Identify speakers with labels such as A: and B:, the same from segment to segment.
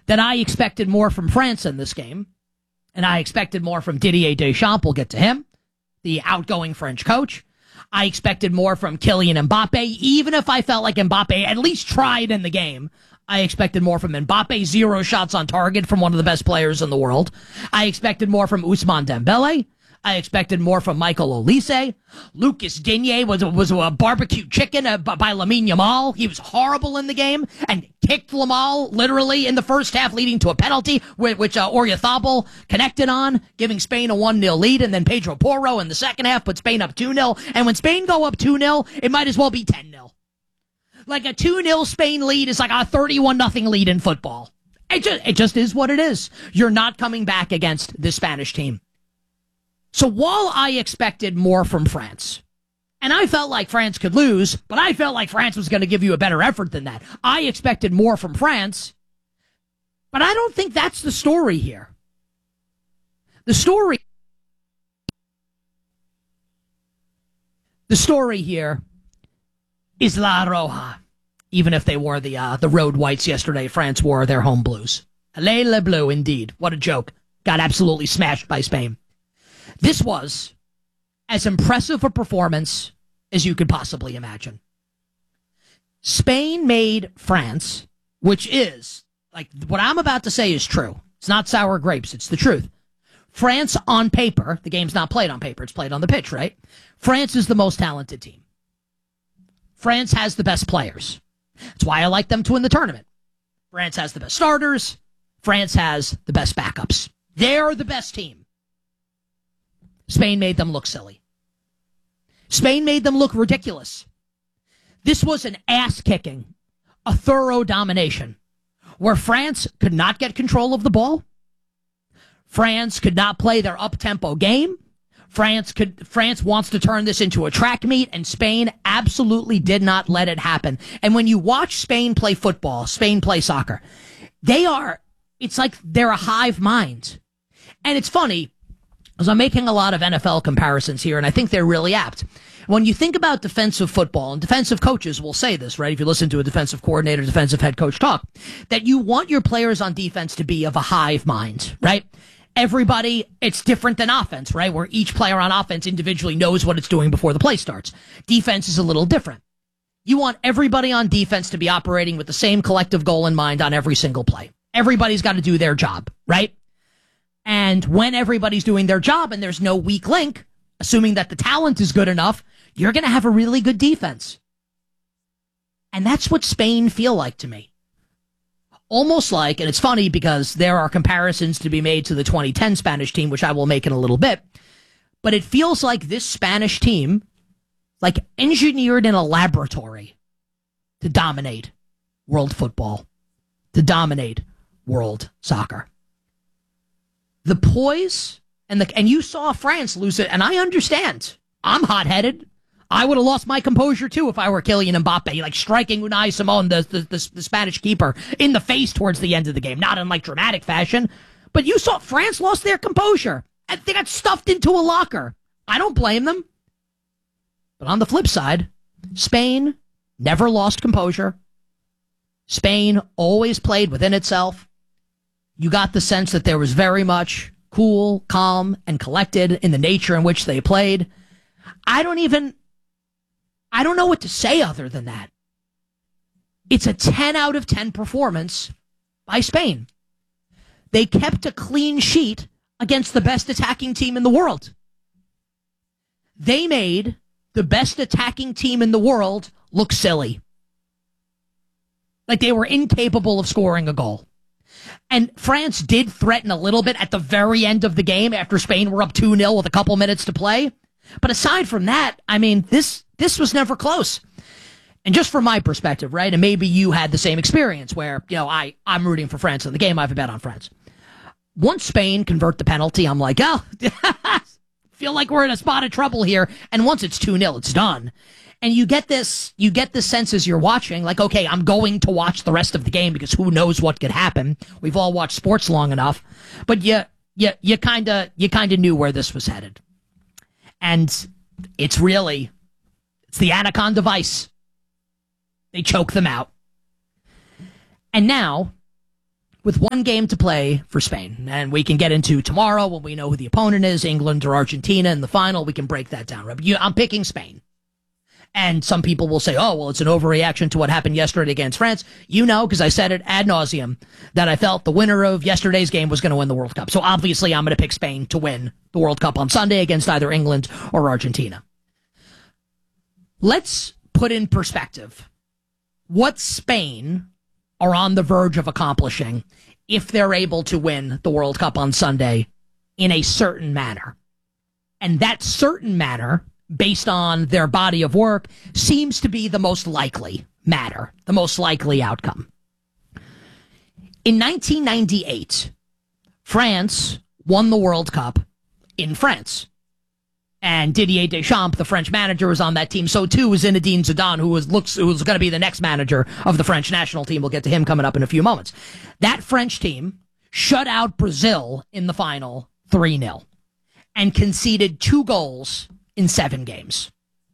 A: that I expected more from France in this game, and I expected more from Didier Deschamps. We'll get to him, the outgoing French coach. I expected more from Kylian Mbappe, even if I felt like Mbappe at least tried in the game. I expected more from Mbappe, 0 shots on target from one of the best players in the world. I expected more from Ousmane Dembele. I expected more from Michael Olise. Lucas Digne was a barbecue chicken by Lamine Yamal. He was horrible in the game and kicked Yamal literally in the first half, leading to a penalty, which Oyarzabal connected on, giving Spain a 1-0 lead. And then Pedro Porro in the second half put Spain up 2-0. And when Spain go up 2-0, it might as well be 10-0. Like a 2-0 Spain lead is like a 31-0 lead in football. It just is what it is. You're not coming back against this Spanish team. So while I expected more from France, and I felt like France could lose, but I felt like France was going to give you a better effort than that. I expected more from France, but I don't think that's the story here. The story here is La Roja, even if they wore the road whites yesterday. France wore their home blues. Allez les bleus, indeed. What a joke. Got absolutely smashed by Spain. This was as impressive a performance as you could possibly imagine. Spain made France, which is, like, what I'm about to say is true. It's not sour grapes. It's the truth. France on paper, the game's not played on paper. It's played on the pitch, right? France is the most talented team. France has the best players. That's why I like them to win the tournament. France has the best starters. France has the best backups. They're the best team. Spain made them look silly. Spain made them look ridiculous. This was an ass-kicking, a thorough domination, where France could not get control of the ball. France could not play their up-tempo game. France wants to turn this into a track meet, and Spain absolutely did not let it happen. And when you watch Spain play football, Spain play soccer, it's like they're a hive mind. And it's funny, because I'm making a lot of NFL comparisons here, and I think they're really apt. When you think about defensive football, and defensive coaches will say this, right? If you listen to a defensive coordinator, defensive head coach talk, that you want your players on defense to be of a hive mind, right? Everybody, it's different than offense, right? Where each player on offense individually knows what it's doing before the play starts. Defense is a little different. You want everybody on defense to be operating with the same collective goal in mind on every single play. Everybody's got to do their job, right? And when everybody's doing their job and there's no weak link, assuming that the talent is good enough, you're going to have a really good defense. And that's what Spain feel like to me. Almost like, and it's funny because there are comparisons to be made to the 2010 Spanish team, which I will make in a little bit, but it feels like this Spanish team, like, engineered in a laboratory to dominate world football, to dominate world soccer. The poise and you saw France lose it, and I understand. I'm hot-headed. I would have lost my composure too if I were Kylian Mbappe, like striking Unai Simon, the Spanish keeper, in the face towards the end of the game. Not in like dramatic fashion, but you saw France lost their composure and they got stuffed into a locker. I don't blame them. But on the flip side, Spain never lost composure. Spain always played within itself. You got the sense that there was very much cool, calm, and collected in the nature in which they played. I don't know what to say other than that. It's a 10 out of 10 performance by Spain. They kept a clean sheet against the best attacking team in the world. They made the best attacking team in the world look silly. Like they were incapable of scoring a goal. And France did threaten a little bit at the very end of the game after Spain were up 2-0 with a couple minutes to play. But aside from that, I mean, this was never close. And just from my perspective, right, and maybe you had the same experience where, you know, I'm rooting for France in the game. I have a bet on France. Once Spain convert the penalty, I'm like, oh, feel like we're in a spot of trouble here. And once it's 2-0, it's done. And you get this sense as you're watching, like, okay, I'm going to watch the rest of the game because who knows what could happen. We've all watched sports long enough. But you kind of knew where this was headed. And it's the Anaconda Vice. They choke them out. And now, with one game to play for Spain. And we can get into tomorrow when we know who the opponent is, England or Argentina in the final. We can break that down. Right? I'm picking Spain. And some people will say, oh, well, it's an overreaction to what happened yesterday against France. You know, because I said it ad nauseum, that I felt the winner of yesterday's game was going to win the World Cup. So obviously I'm going to pick Spain to win the World Cup on Sunday against either England or Argentina. Let's put in perspective what Spain are on the verge of accomplishing if they're able to win the World Cup on Sunday in a certain manner. And that certain manner, based on their body of work, seems to be the most likely matter, the most likely outcome. In 1998, France won the World Cup in France. And Didier Deschamps, the French manager, was on that team. So too was Zinedine Zidane, who was going to be the next manager of the French national team. We'll get to him coming up in a few moments. That French team shut out Brazil in the final 3-0 and conceded 2 goals in 7 games.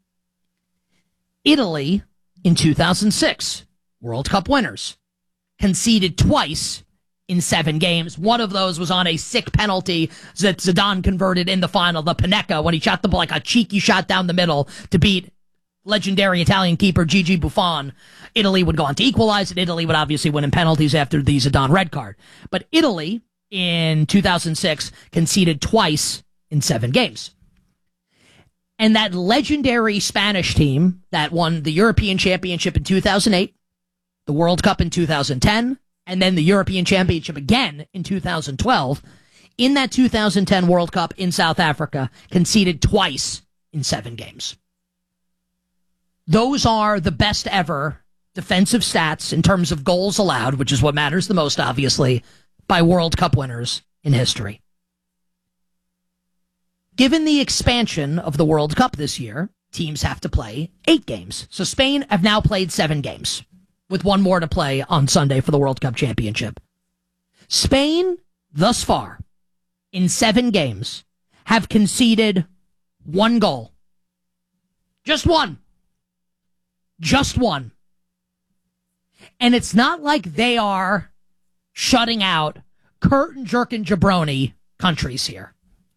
A: Italy, in 2006, World Cup winners, conceded twice in 7 games. One of those was on a sick penalty that Zidane converted in the final, the Panenka, when he shot the ball like a cheeky shot down the middle to beat legendary Italian keeper Gigi Buffon. Italy would go on to equalize, and Italy would obviously win in penalties after the Zidane red card. But Italy, in 2006, conceded twice in 7 games. And that legendary Spanish team that won the European Championship in 2008, the World Cup in 2010, and then the European Championship again in 2012, in that 2010 World Cup in South Africa, conceded twice in 7 games. Those are the best ever defensive stats in terms of goals allowed, which is what matters the most, obviously, by World Cup winners in history. Given the expansion of the World Cup this year, teams have to play 8 games. So Spain have now played 7 games, with 1 more to play on Sunday for the World Cup championship. Spain, thus far, in 7 games, have conceded 1 goal. Just 1. Just 1. And it's not like they are shutting out curtain-jerking jabroni countries here.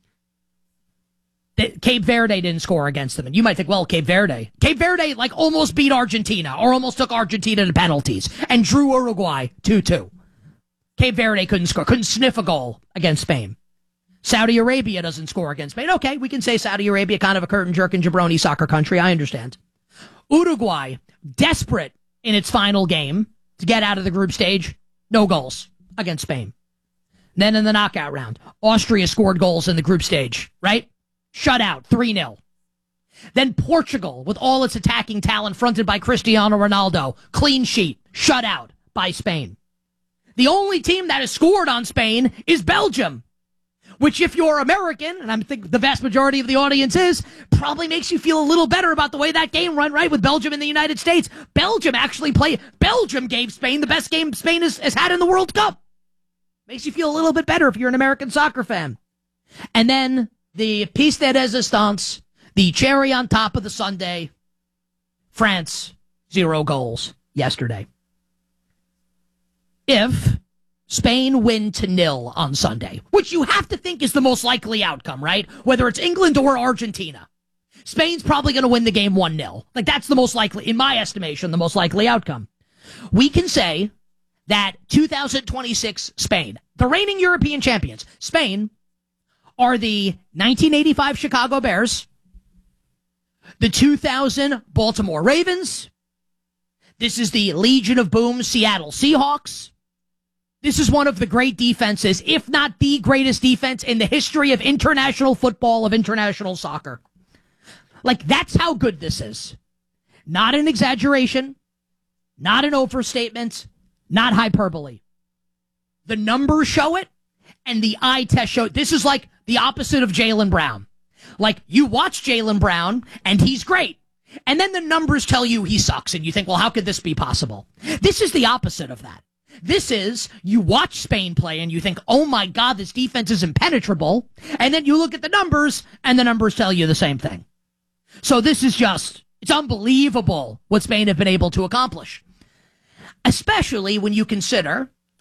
A: Cape Verde didn't score against them. And you might think, well, Cape Verde like almost beat Argentina or almost took Argentina to penalties and drew Uruguay 2-2. Cape Verde couldn't score, couldn't sniff a goal against Spain. Saudi Arabia doesn't score against Spain. Okay, we can say Saudi Arabia, kind of a curtain-jerking jabroni soccer country. I understand. Uruguay, desperate in its final game to get out of the group stage, no goals against Spain. Then in the knockout round, Austria scored goals in the group stage, right? Shut out, 3-0. Then Portugal, with all its attacking talent fronted by Cristiano Ronaldo, clean sheet, shut out by Spain. The only team that has scored on Spain is Belgium, which if you're American, and I think the vast majority of the audience is, probably makes you feel a little better about the way that game went, right, with Belgium in the United States. Belgium gave Spain the best game Spain has had in the World Cup. Makes you feel a little bit better if you're an American soccer fan. And then the piece de resistance, the cherry on top of the sundae, France, 0 goals yesterday. If Spain win to 0 on Sunday, which you have to think is the most likely outcome, right? Whether it's England or Argentina, Spain's probably going to win the game 1-0. Like, that's the most likely, in my estimation, the most likely outcome. We can say that 2026 Spain, the reigning European champions, Spain, are the 1985 Chicago Bears, the 2000 Baltimore Ravens. This is the Legion of Boom Seattle Seahawks. This is one of the great defenses, if not the greatest defense in the history of international football, of international soccer. Like, that's how good this is. Not an exaggeration, not an overstatement, not hyperbole. The numbers show it, and the eye test show it. This is like the opposite of Jaylen Brown. Like, you watch Jaylen Brown, and he's great. And then the numbers tell you he sucks, and you think, well, how could this be possible? This is the opposite of that. This is, you watch Spain play, and you think, oh my God, this defense is impenetrable. And then you look at the numbers, and the numbers tell you the same thing. So this is just, it's unbelievable what Spain have been able to accomplish. Especially when you consider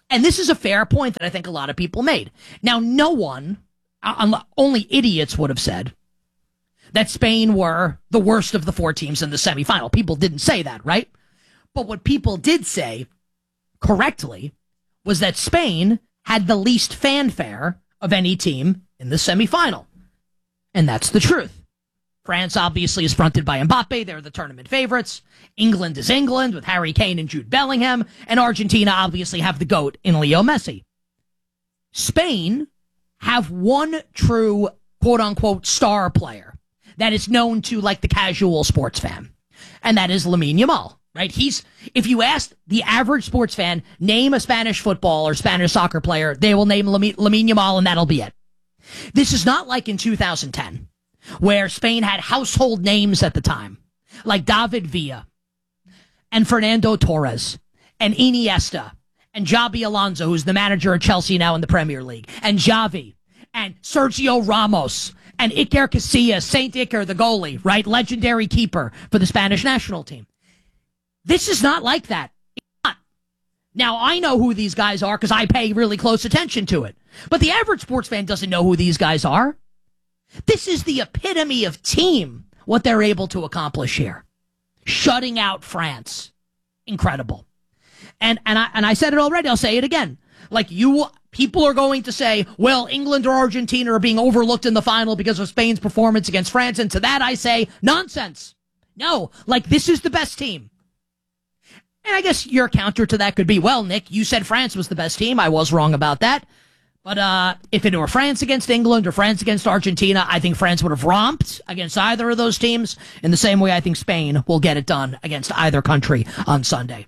A: And this is a fair point that I think a lot of people made. Now, no one, only idiots would have said that Spain were the worst of the four teams in the semifinal. People didn't say that, right? But what people did say correctly was that Spain had the least fanfare of any team in the semifinal. And that's the truth. France obviously is fronted by Mbappe. They're the tournament favorites. England is England with Harry Kane and Jude Bellingham. And Argentina obviously have the GOAT in Leo Messi. Spain have one true quote-unquote star player that is known to like the casual sports fan. And that is Lamine Yamal, right? If you ask the average sports fan, name a Spanish football or Spanish soccer player, they will name Lamine Yamal and that'll be it. This is not like in 2010. Where Spain had household names at the time, like David Villa, and Fernando Torres, and Iniesta, and Xabi Alonso, who's the manager of Chelsea now in the Premier League, and Xavi, and Sergio Ramos, and Iker Casillas, Saint Iker, the goalie, right? Legendary keeper for the Spanish national team. This is not like that. It's not. Now, I know who these guys are because I pay really close attention to it. But the average sports fan doesn't know who these guys are. This is the epitome of team, what they're able to accomplish here. Shutting out France. Incredible. And I said it already, I'll say it again. Like people are going to say, well, England or Argentina are being overlooked in the final because of Spain's performance against France. And to that I say, nonsense. No, like this is the best team. And I guess your counter to that could be, well, Nick, you said France was the best team. I was wrong about that. But if it were France against England or France against Argentina, I think France would have romped against either of those teams in the same way I think Spain will get it done against either country on Sunday.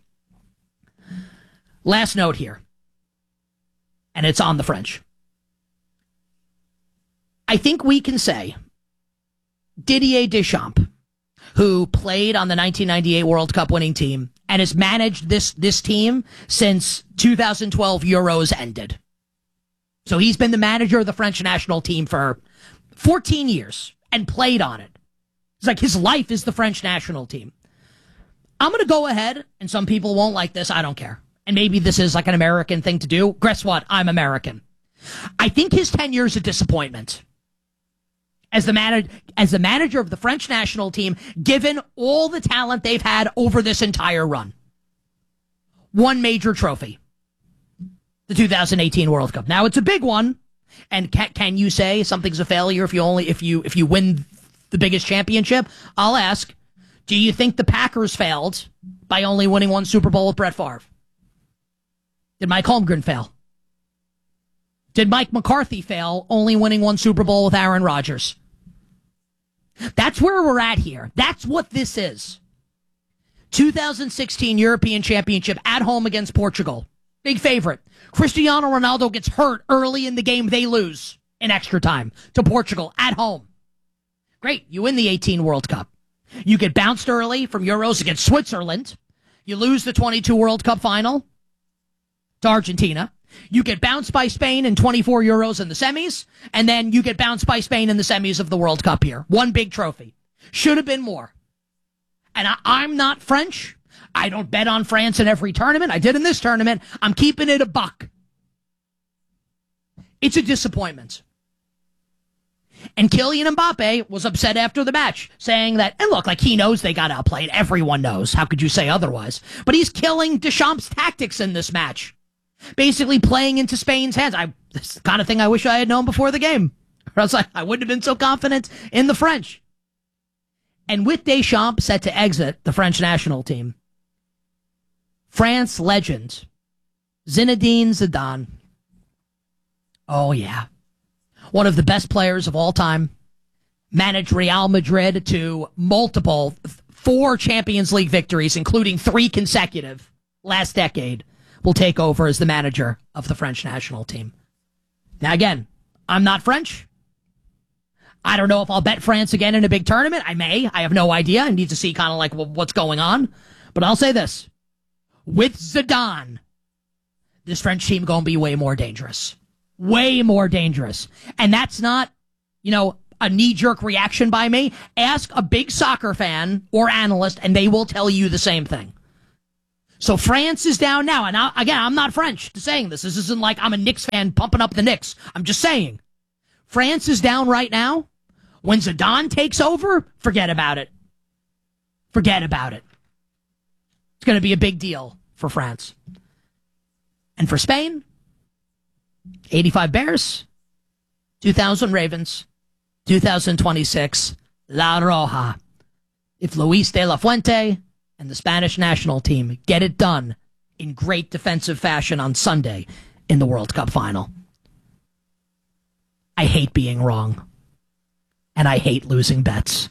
A: Last note here, and it's on the French. I think we can say Didier Deschamps, who played on the 1998 World Cup winning team and has managed this team since 2012 Euros ended. So he's been the manager of the French national team for 14 years and played on it. It's like his life is the French national team. I'm going to go ahead, and some people won't like this. I don't care. And maybe this is like an American thing to do. Guess what? I'm American. I think his tenure is a disappointment as the manager of the French national team, given all the talent they've had over this entire run. One major trophy. The 2018 World Cup. Now it's a big one, and can you say something's a failure if you win the biggest championship? I'll ask, do you think the Packers failed by only winning one Super Bowl with Brett Favre? Did Mike Holmgren fail? Did Mike McCarthy fail only winning one Super Bowl with Aaron Rodgers? That's where we're at here. That's what this is. 2016 European Championship at home against Portugal. Big favorite. Cristiano Ronaldo gets hurt early in the game. They lose in extra time to Portugal at home. Great. You win the 18 World Cup. You get bounced early from Euros against Switzerland. You lose the 22 World Cup final to Argentina. You get bounced by Spain in 24 Euros in the semis. And then you get bounced by Spain in the semis of the World Cup here. One big trophy. Should have been more. And I'm not French. I don't bet on France in every tournament. I did in this tournament. I'm keeping it a buck. It's a disappointment. And Kylian Mbappe was upset after the match, saying that, and look, like he knows they got outplayed. Everyone knows. How could you say otherwise? But he's killing Deschamps' tactics in this match. Basically playing into Spain's hands. This is the kind of thing I wish I had known before the game. Or else I wouldn't have been so confident in the French. And with Deschamps set to exit the French national team, France legend Zinedine Zidane. Oh, yeah. One of the best players of all time. Managed Real Madrid to multiple 4 Champions League victories, including 3 consecutive last decade, will take over as the manager of the French national team. Now, again, I'm not French. I don't know if I'll bet France again in a big tournament. I may. I have no idea. I need to see kind of like what's going on. But I'll say this. With Zidane, this French team going to be way more dangerous. Way more dangerous. And that's not, a knee-jerk reaction by me. Ask a big soccer fan or analyst, and they will tell you the same thing. So France is down now. And I'm not French to saying this. This isn't like I'm a Knicks fan pumping up the Knicks. I'm just saying. France is down right now. When Zidane takes over, forget about it. Forget about it. It's going to be a big deal for France. And for Spain, 85 Bears, 2000 Ravens, 2026, La Roja. If Luis de la Fuente and the Spanish national team get it done in great defensive fashion on Sunday in the World Cup final. I hate being wrong. And I hate losing bets.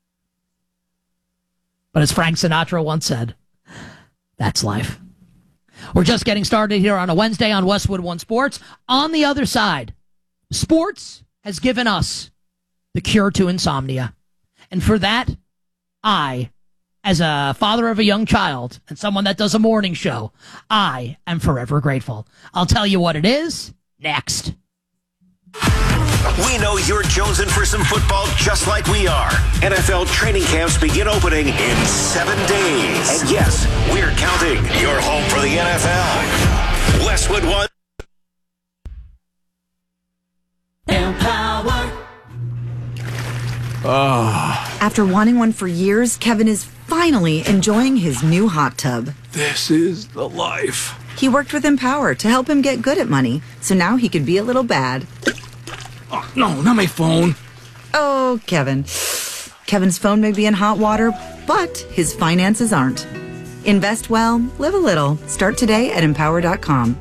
A: But as Frank Sinatra once said, that's life. We're just getting started here on a Wednesday on Westwood One Sports. On the other side, sports has given us the cure to insomnia. And for that, I, as a father of a young child and someone that does a morning show, I am forever grateful. I'll tell you what it is next.
B: We know you're jonesing for some football just like we are. NFL training camps begin opening in 7 days. And yes, we're counting. You're home for the NFL. Westwood One.
C: Empower. After wanting one for years, Kevin is finally enjoying his new hot tub.
D: This is the life.
C: He worked with Empower to help him get good at money, so now he can be a little bad.
D: Oh, no, not my phone.
C: Oh, Kevin. Kevin's phone may be in hot water, but his finances aren't. Invest well, live a little. Start today at Empower.com.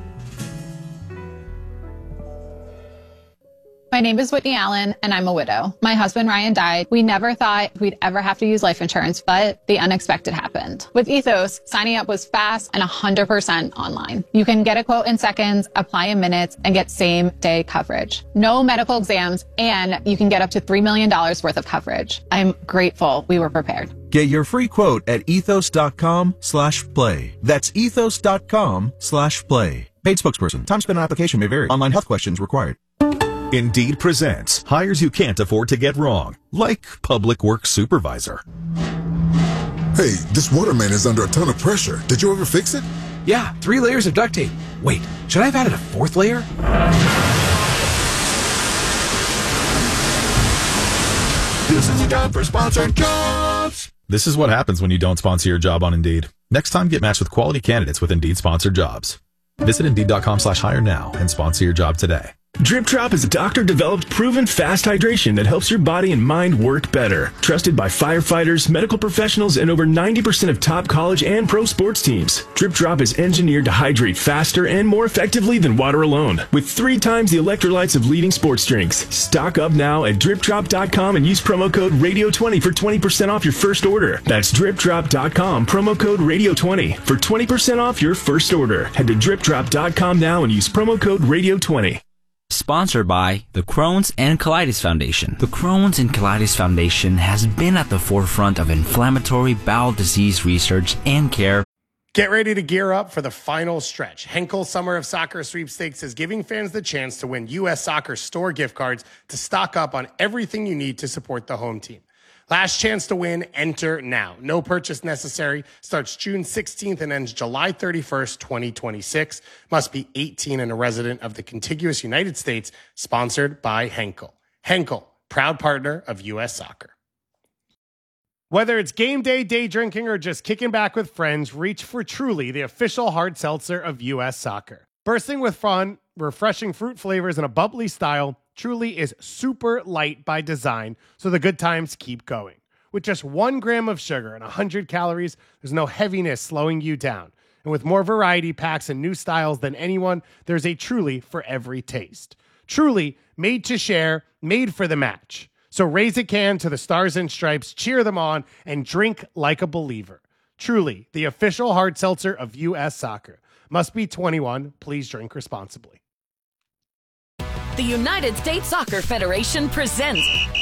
E: My name is Whitney Allen, and I'm a widow. My husband, Ryan, died. We never thought we'd ever have to use life insurance, but the unexpected happened. With Ethos, signing up was fast and 100% online. You can get a quote in seconds, apply in minutes, and get same-day coverage. No medical exams, and you can get up to $3 million worth of coverage. I'm grateful we were prepared.
F: Get your free quote at ethos.com/play. That's ethos.com/play. Paid spokesperson. Time spent on application may vary. Online health questions required.
B: Indeed presents hires you can't afford to get wrong, like public works supervisor.
G: Hey, this waterman is under a ton of pressure. Did you ever fix it?
D: Yeah, 3 layers of duct tape. Wait, should I have added a 4th layer?
G: This is your time for sponsored jobs.
H: This is what happens when you don't sponsor your job on Indeed. Next time, get matched with quality candidates with Indeed sponsored jobs. Visit Indeed.com/hire now and sponsor your job today.
I: Drip Drop is a doctor-developed, proven fast hydration that helps your body and mind work better. Trusted by firefighters, medical professionals, and over 90% of top college and pro sports teams. Drip Drop is engineered to hydrate faster and more effectively than water alone, with 3 times the electrolytes of leading sports drinks. Stock up now at DripDrop.com and use promo code RADIO20 for 20% off your first order. That's DripDrop.com, promo code RADIO20 for 20% off your first order. Head to DripDrop.com now and use promo code RADIO20.
J: Sponsored by the Crohn's and Colitis Foundation. The Crohn's and Colitis Foundation has been at the forefront of inflammatory bowel disease research and care.
K: Get ready to gear up for the final stretch. Henkel Summer of Soccer Sweepstakes is giving fans the chance to win U.S. Soccer store gift cards to stock up on everything you need to support the home team. Last chance to win, enter now. No purchase necessary. Starts June 16th and ends July 31st, 2026. Must be 18 and a resident of the contiguous United States. Sponsored by Henkel. Henkel, proud partner of U.S. Soccer. Whether it's game day, day drinking, or just kicking back with friends, reach for Truly, the official hard seltzer of U.S. Soccer. Bursting with fun, refreshing fruit flavors, and a bubbly style, Truly is super light by design, so the good times keep going. With just 1 gram of sugar and 100 calories, there's no heaviness slowing you down. And with more variety packs and new styles than anyone, there's a Truly for every taste. Truly, made to share, made for the match. So raise a can to the Stars and Stripes, cheer them on, and drink like a believer. Truly, the official hard seltzer of U.S. Soccer. Must be 21. Please drink responsibly.
L: The United States Soccer Federation presents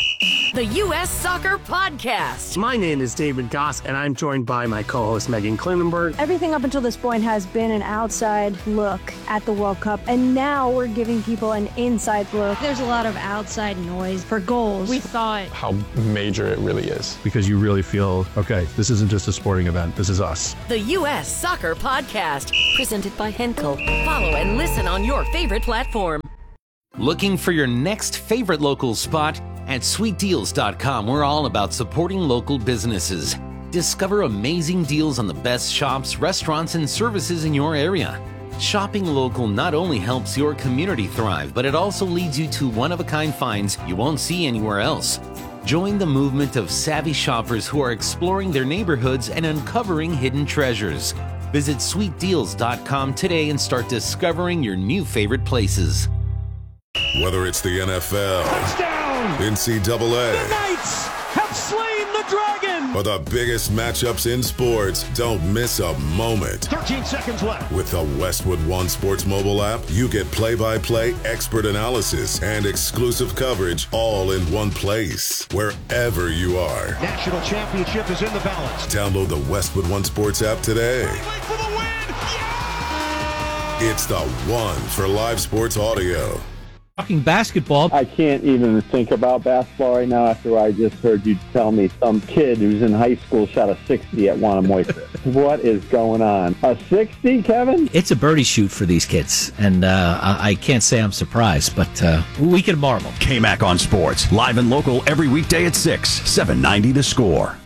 L: the U.S. Soccer Podcast.
M: My name is David Goss, and I'm joined by my co-host Megan Klinenberg.
N: Everything up until this point has been an outside look at the World Cup, and now we're giving people an inside look.
O: There's a lot of outside noise for goals.
P: We thought
Q: how major it really is.
R: Because you really feel, okay, this isn't just a sporting event, this is us.
L: The U.S. Soccer Podcast, presented by Henkel. Follow and listen on your favorite platform.
S: Looking for your next favorite local spot? At sweetdeals.com, we're all about supporting local businesses. Discover amazing deals on the best shops, restaurants, and services in your area. Shopping local not only helps your community thrive, but it also leads you to one-of-a-kind finds you won't see anywhere else. Join the movement of savvy shoppers who are exploring their neighborhoods and uncovering hidden treasures. Visit sweetdeals.com today and start discovering your new favorite places.
T: Whether it's the NFL,
U: touchdown,
T: NCAA,
U: the Knights have slain the dragon,
T: or the biggest matchups in sports, don't miss a moment.
U: 13 seconds left.
T: With the Westwood One Sports mobile app, you get play-by-play, expert analysis, and exclusive coverage all in one place, wherever you are.
U: National championship is in the balance.
T: Download the Westwood One Sports app today.
U: For the win. Yeah!
T: It's the one for live sports audio.
V: Talking basketball.
W: I can't even think about basketball right now after I just heard you tell me some kid who's in high school shot a 60 at Wannamoisa. What is going on? A 60, Kevin?
V: It's a birdie shoot for these kids, and I can't say I'm surprised, but we can marvel.
X: KMAC on Sports, live and local every weekday at 6, 790 The Score.